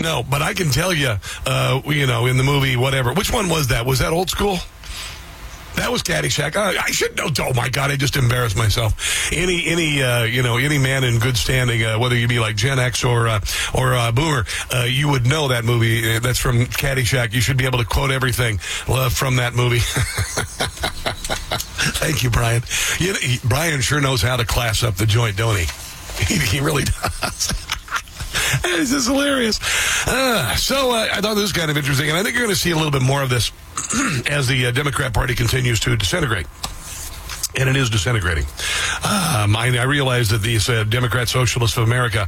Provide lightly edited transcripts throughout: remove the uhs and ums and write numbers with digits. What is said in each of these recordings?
No, but I can tell you, in the movie, whatever. Which one was that? Was that Old School? That was Caddyshack. I should know. Oh my God! I just embarrassed myself. Any man in good standing, whether you be like Gen X or Boomer, you would know that movie. That's from Caddyshack. You should be able to quote everything from that movie. Thank you, Brian. Brian sure knows how to class up the joint, don't he? He really does. This is hilarious. So I thought this was kind of interesting, and I think you're going to see a little bit more of this as the Democrat Party continues to disintegrate. And it is disintegrating. I realize that these Democrat Socialists of America,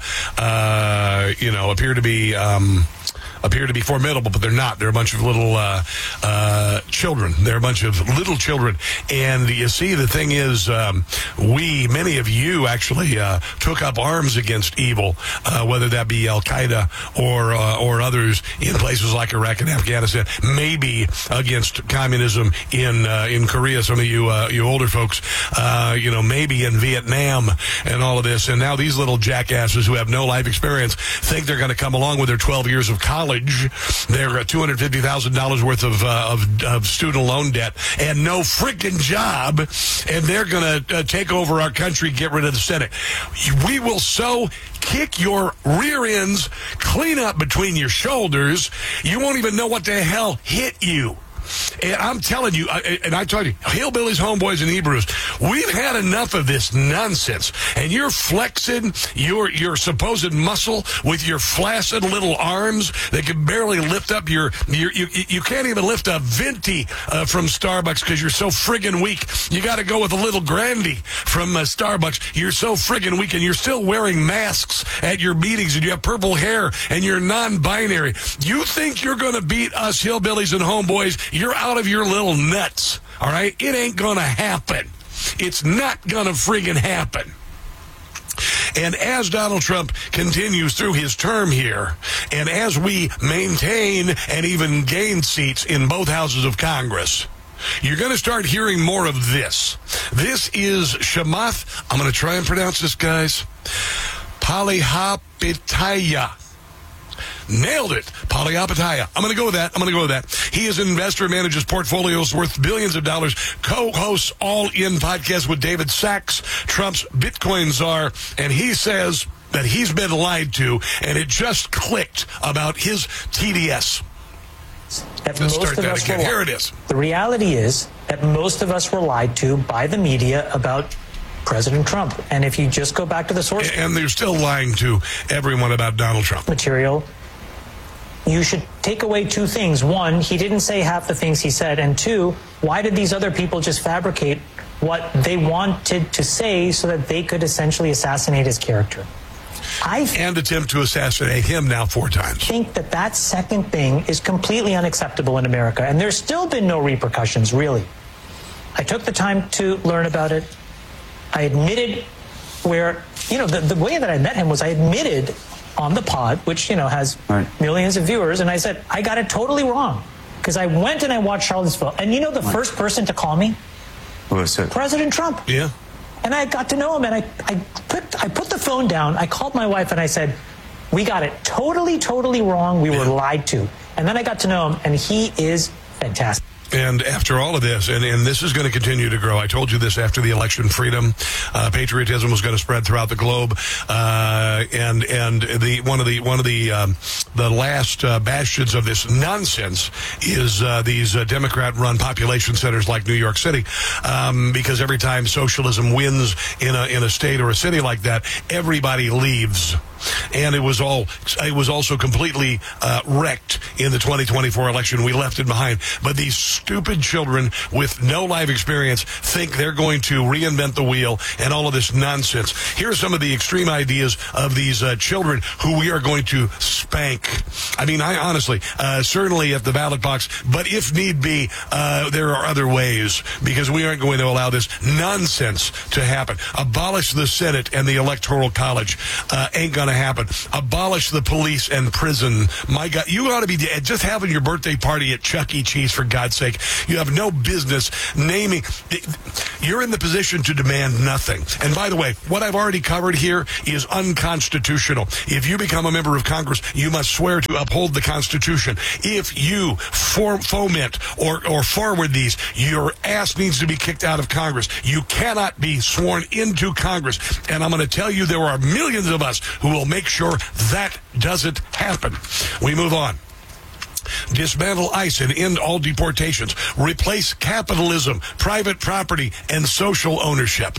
appear to be formidable, but they're not. They're a bunch of little children. They're a bunch of little children. And you see, the thing is, many of you actually took up arms against evil, whether that be Al-Qaeda or others in places like Iraq and Afghanistan, maybe against communism in Korea, some of you older folks, maybe in Vietnam and all of this. And now these little jackasses who have no life experience think they're going to come along with their 12 years of college, their $250,000 worth of student loan debt, and no freaking job, and they're going to take over our country, get rid of the Senate. We will so kick your rear ends clean up between your shoulders, you won't even know what the hell hit you. And I'm telling you, and I told you, hillbillies, homeboys, and Hebrews, we've had enough of this nonsense. And you're flexing your supposed muscle with your flaccid little arms that can barely lift up you can't even lift a venti from Starbucks because you're so friggin' weak. You got to go with a little Grandy from Starbucks. You're so friggin' weak, and you're still wearing masks at your meetings, and you have purple hair, and you're non-binary. You think you're going to beat us hillbillies and homeboys? You're out of your little nuts, all right? It ain't going to happen. It's not going to friggin' happen. And as Donald Trump continues through his term here, and as we maintain and even gain seats in both houses of Congress, you're going to start hearing more of this. This is Chamath. I'm going to try and pronounce this, guys. Palihapitiya. Nailed it. Palihapitiya. I'm going to go with that. He is an investor, manages portfolios worth billions of dollars, co-hosts All In podcast with David Sachs, Trump's Bitcoin czar, and he says that he's been lied to, and it just clicked about his TDS. Let's start that again. Here it is. The reality is that most of us were lied to by the media about President Trump. And if you just go back to the source... And they're still lying to everyone about Donald Trump. ...material, you should take away two things. One, he didn't say half the things he said. And two, why did these other people just fabricate what they wanted to say so that they could essentially assassinate his character? And attempt to assassinate him now 4 times. I think that second thing is completely unacceptable in America. And there's still been no repercussions, really. I took the time to learn about it. I admitted the way that I met him was I admitted on the pod, which, has millions of viewers, and I said, I got it totally wrong. Because I went and I watched Charlottesville. And the first person to call me? Who was it? President Trump. Yeah. And I got to know him, and I put the phone down. I called my wife, and I said, we got it totally, totally wrong. We were lied to. And then I got to know him, and he is fantastic. And after all of this, and this is going to continue to grow. I told you this after the election. Freedom, patriotism was going to spread throughout the globe, and one of the last bastions of this nonsense is these Democrat-run population centers like New York City, because every time socialism wins in a state or a city like that, everybody leaves. And it was also completely wrecked in the 2024 election. We left it behind. But these stupid children with no life experience think they're going to reinvent the wheel and all of this nonsense. Here are some of the extreme ideas of these children who we are going to spank. I mean, I honestly, certainly at the ballot box, but if need be, there are other ways, because we aren't going to allow this nonsense to happen. Abolish the Senate and the Electoral College. Ain't gonna going to happen. Abolish the police and prison. My God, you ought to be just having your birthday party at Chuck E. Cheese, for God's sake. You have no business naming. You're in the position to demand nothing. And by the way, what I've already covered here is unconstitutional. If you become a member of Congress, you must swear to uphold the Constitution. If you foment or forward these, your ass needs to be kicked out of Congress. You cannot be sworn into Congress. And I'm going to tell you, there are millions of us who will make sure that doesn't happen. We move on. Dismantle ICE and end all deportations. Replace capitalism, private property, and social ownership.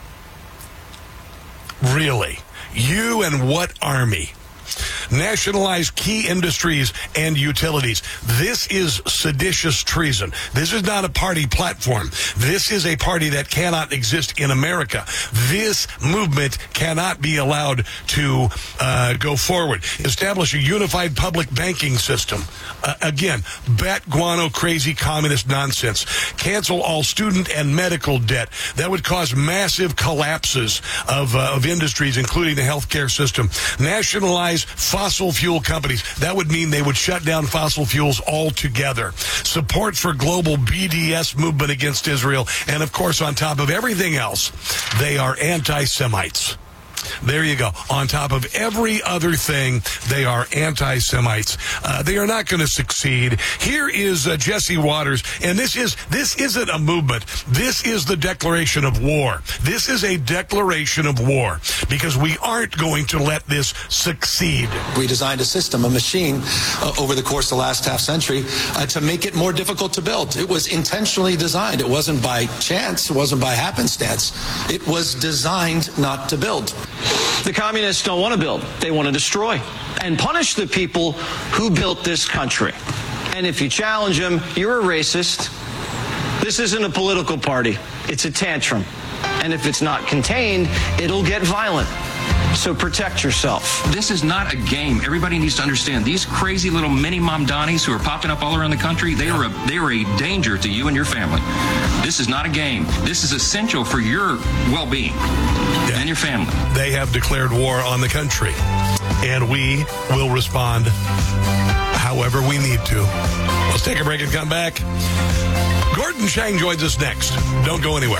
Really? You and what army? Nationalize key industries and utilities. This is seditious treason. This is not a party platform. This is a party that cannot exist in America. This movement cannot be allowed to go forward. Establish a unified public banking system. Again, bat guano crazy communist nonsense. Cancel all student and medical debt. That would cause massive collapses of industries, including the healthcare system. Nationalize fossil fuel companies. That would mean they would shut down fossil fuels altogether. Support for global BDS movement against Israel. And of course, on top of everything else, they are anti-Semites. There you go. On top of every other thing, they are anti-Semites. They are not going to succeed. Here is Jesse Waters, and this isn't a movement. This is the declaration of war. This is a declaration of war because we aren't going to let this succeed. We designed a system, a machine, over the course of the last half century to make it more difficult to build. It was intentionally designed. It wasn't by chance. It wasn't by happenstance. It was designed not to build. The communists don't want to build. They want to destroy and punish the people who built this country. And if you challenge them, you're a racist. This isn't a political party. It's a tantrum. And if it's not contained, it'll get violent. So protect yourself. This is not a game. Everybody needs to understand these crazy little mini Mamdanis who are popping up all around the country, they are a danger to you and your family. This is not a game. This is essential for your well-being and your family. They have declared war on the country, and we will respond however we need to. Let's take a break and come back. Gordon Chang joins us next. Don't go anywhere.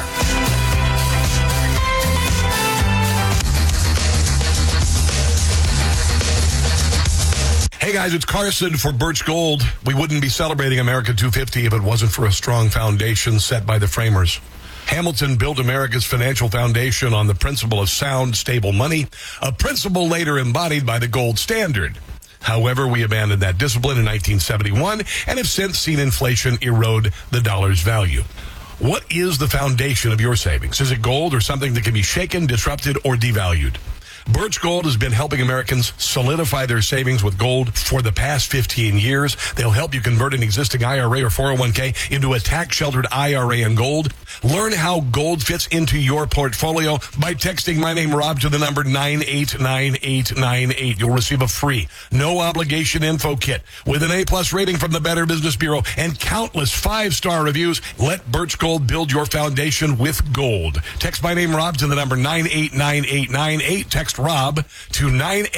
Hey guys, it's Carson for Birch Gold. We wouldn't be celebrating America 250 if it wasn't for a strong foundation set by the framers. Hamilton built America's financial foundation on the principle of sound, stable money, a principle later embodied by the gold standard. However, we abandoned that discipline in 1971 and have since seen inflation erode the dollar's value. What is the foundation of your savings? Is it gold or something that can be shaken, disrupted, or devalued? Birch Gold has been helping Americans solidify their savings with gold for the past 15 years. They'll help you convert an existing IRA or 401k into a tax-sheltered IRA in gold. Learn how gold fits into your portfolio by texting my name, Rob, to the number 989898. You'll receive a free, no-obligation info kit with an A-plus rating from the Better Business Bureau and countless 5-star reviews. Let Birch Gold build your foundation with gold. Text my name, Rob, to the number 989898. Text Rob to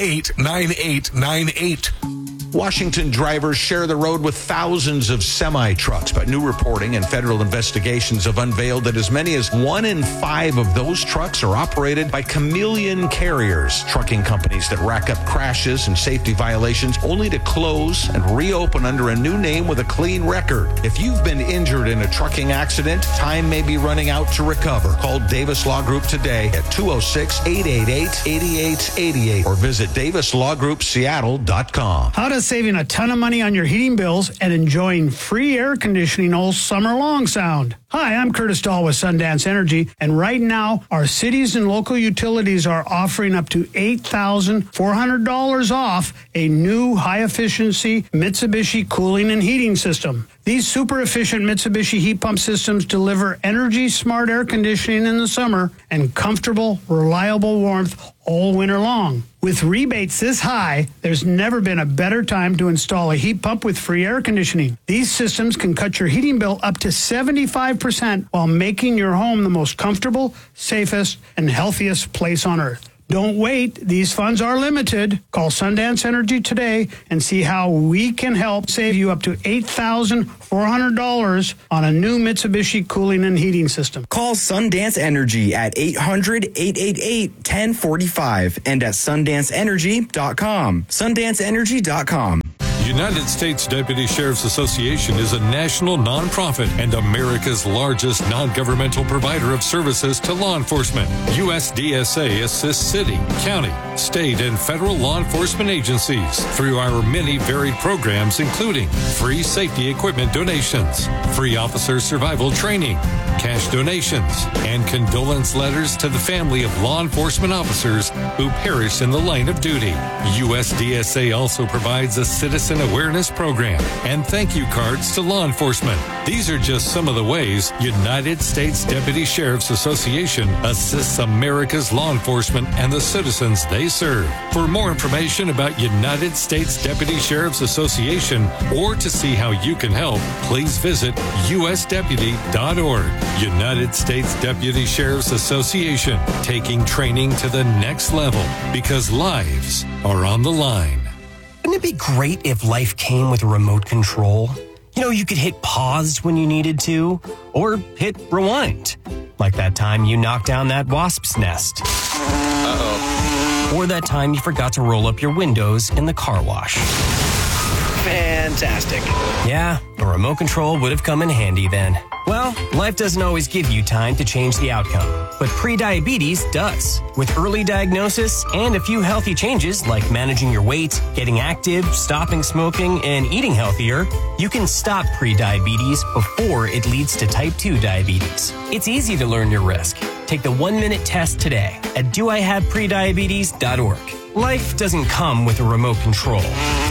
989898. Washington drivers share the road with thousands of semi-trucks, but new reporting and federal investigations have unveiled that as many as 1 in 5 of those trucks are operated by chameleon carriers, trucking companies that rack up crashes and safety violations only to close and reopen under a new name with a clean record. If you've been injured in a trucking accident, time may be running out to recover. Call Davis Law Group today at 206-888-8888 or visit DavisLawGroupSeattle.com. How does saving a ton of money on your heating bills and enjoying free air conditioning all summer long sound? Hi, I'm Curtis Dahl with Sundance Energy, and right now, our cities and local utilities are offering up to $8,400 off a new high-efficiency Mitsubishi cooling and heating system. These super-efficient Mitsubishi heat pump systems deliver energy-smart air conditioning in the summer and comfortable, reliable warmth all winter long. With rebates this high, there's never been a better time to install a heat pump with free air conditioning. These systems can cut your heating bill up to 75% while making your home the most comfortable, safest, and healthiest place on earth. Don't wait. These funds are limited. Call Sundance Energy today and see how we can help save you up to $8,400 on a new Mitsubishi cooling and heating system. Call Sundance Energy at 800-888-1045 and at sundanceenergy.com. Sundanceenergy.com. United States Deputy Sheriff's Association is a national nonprofit and America's largest non-governmental provider of services to law enforcement. USDSA assists city, county, state, and federal law enforcement agencies through our many varied programs, including free safety equipment donations, free officer survival training, cash donations, and condolence letters to the family of law enforcement officers who perish in the line of duty. USDSA also provides a citizen awareness program and thank you cards to law enforcement. These are just some of the ways United States Deputy Sheriff's Association assists America's law enforcement and the citizens they serve. For more information about United States Deputy Sheriff's Association or to see how you can help, please visit usdeputy.org. United States Deputy Sheriff's Association, taking training to the next level because lives are on the line. Wouldn't it be great if life came with a remote control? You know, you could hit pause when you needed to, or hit rewind. Like that time you knocked down that wasp's nest. Uh-oh. Or that time you forgot to roll up your windows in the car wash. Fantastic. Yeah, a remote control would have come in handy then. Well, life doesn't always give you time to change the outcome, but prediabetes does. With early diagnosis and a few healthy changes like managing your weight, getting active, stopping smoking, and eating healthier, you can stop prediabetes before it leads to type 2 diabetes. It's easy to learn your risk. Take the 1-minute test today at doihaveprediabetes.org. Life doesn't come with a remote control.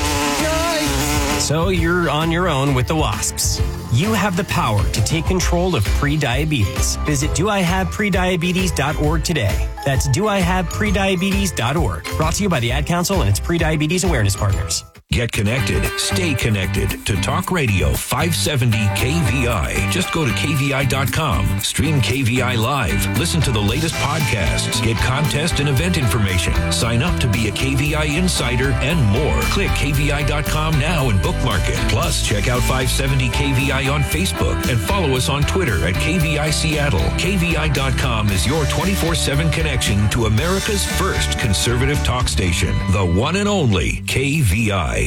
So you're on your own with the wasps. You have the power to take control of prediabetes. Visit doihaveprediabetes.org today. That's doihaveprediabetes.org. Brought to you by the Ad Council and its Prediabetes Awareness Partners. Get connected. Stay connected to Talk Radio 570 KVI. Just go to KVI.com. Stream KVI live. Listen to the latest podcasts. Get contest and event information. Sign up to be a KVI insider and more. Click KVI.com now and bookmark it. Plus, check out 570 KVI on Facebook and follow us on Twitter at KVI Seattle. KVI.com is your 24/7 connection to America's first conservative talk station. The one and only KVI.